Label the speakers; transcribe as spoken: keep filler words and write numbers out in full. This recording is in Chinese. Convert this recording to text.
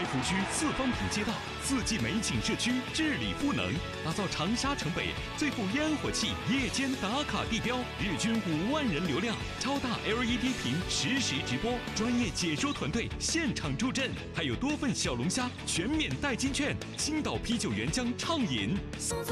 Speaker 1: 湖区四方坪街道四季美景社区治理赋能，打造长沙城北最富烟火气夜间打卡地标，日均五万人流量，超大 L E D 屏实时直播，专业解说团队现场助阵，还有多份小龙虾全免代金券，青岛啤酒原浆畅饮。